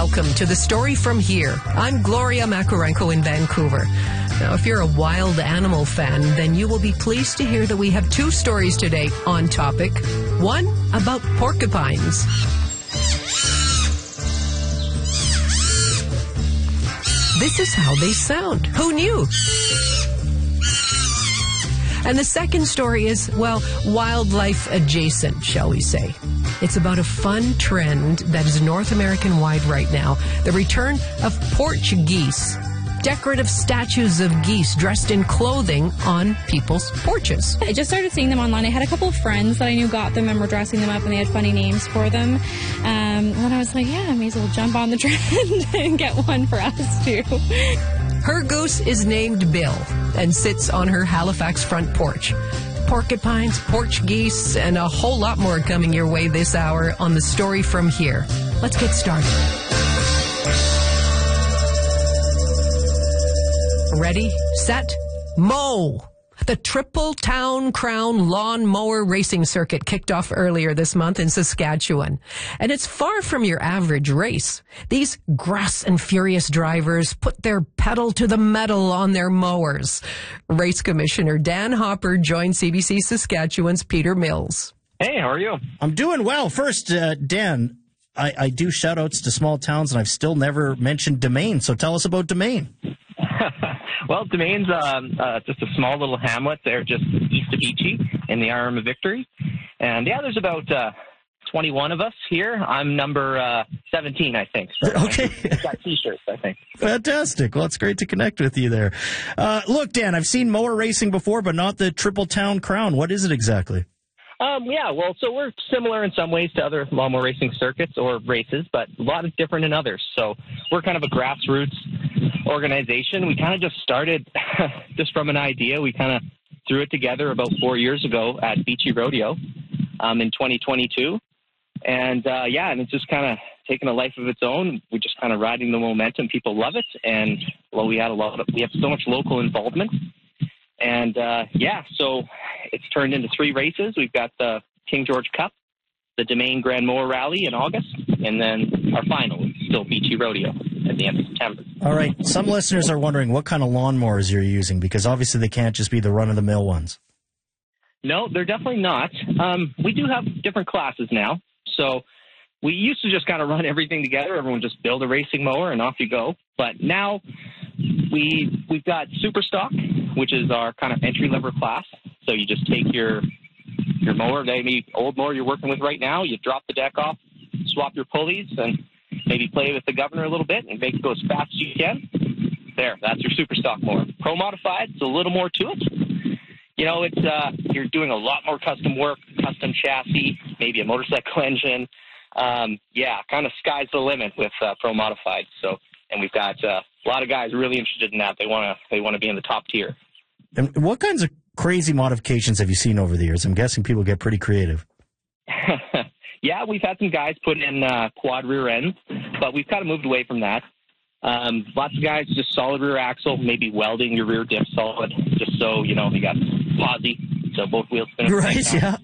welcome to The Story From Here. I'm Gloria Makarenko in Vancouver. Now, if you're a wild animal fan, then you will be pleased to hear that we have two stories today on topic. One about porcupines. This is how they sound. Who knew? And the second story is, well, wildlife adjacent, shall we say. It's about a fun trend that is North American-wide right now, the return of porch geese. Decorative statues of geese dressed in clothing on people's porches. I just started seeing them online. I had a couple of friends that I knew got them and were dressing them up, and they had funny names for them. And then I was like, yeah, I may as well jump on the trend and get one for us too. Her goose is named Bill and sits on her Halifax front porch. Porcupines, porch geese, and a whole lot more coming your way this hour on The Story From Here. Let's get started. Ready, set, mow! The Triple Town Crown Lawn Mower Racing Circuit kicked off earlier this month in Saskatchewan. And it's far from your average race. These grass and furious drivers put their pedal to the metal on their mowers. Race Commissioner Dan Hopper joined CBC Saskatchewan's Peter Mills. Hey, how are you? I'm doing well. First, Dan, I do shout-outs to small towns, and I've still never mentioned Domain, so tell us about Domain. Well, Domain's just a small little hamlet there just east of Beachy in the Arm of Victory. And, yeah, there's about 21 of us here. I'm number 17, I think. So okay. I've got T-shirts, I think. Fantastic. Well, it's great to connect with you there. Look, Dan, I've seen mower racing before, but not the Triple Town Crown. What is it exactly? Yeah, well, so we're similar in some ways to other lawnmower racing circuits or races, but a lot of different in others. So we're kind of a grassroots organization. We kind of just started just from an idea. We kind of threw it together about 4 years ago at Beachy Rodeo in 2022. And, and it's just kind of taken a life of its own. We're just kind of riding the momentum. People love it. And, well, we have so much local involvement. And, so it's turned into 3 races. We've got the King George Cup, the Domain Grand Mower Rally in August, and then our final is still Beachy Rodeo at the end of September. All right. Some listeners are wondering what kind of lawnmowers you're using, because obviously they can't just be the run-of-the-mill ones. No, they're definitely not. We do have different classes now. So we used to just kind of run everything together. Everyone just build a racing mower and off you go. But now we've got Super Stock, which is our kind of entry-level class. So you just take your mower, maybe old mower you're working with right now, you drop the deck off, swap your pulleys, and maybe play with the governor a little bit and make it go as fast as you can. There, that's your Super Stock mower. Pro Modified, it's a little more to it. You know, it's you're doing a lot more custom work, custom chassis, maybe a motorcycle engine. Kind of sky's the limit with Pro Modified. So, and we've got a lot of guys really interested in that. They want to be in the top tier. And what kinds of crazy modifications have you seen over the years? I'm guessing people get pretty creative. Yeah, we've had some guys put in quad rear ends, but we've kind of moved away from that. Lots of guys just solid rear axle, maybe welding your rear diff solid, just so, you know, you got posi, so both wheels spin. Right, yeah.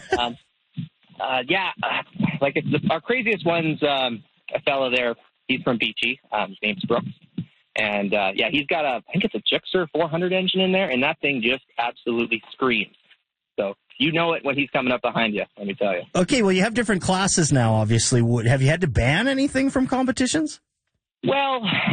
Our craziest one's a fellow there. He's from Beachy. His name's Brooks. And, he's got I think it's a Gixxer 400 engine in there, and that thing just absolutely screams. So you know it when he's coming up behind you, let me tell you. Okay, well, you have different classes now, obviously. Have you had to ban anything from competitions? Well,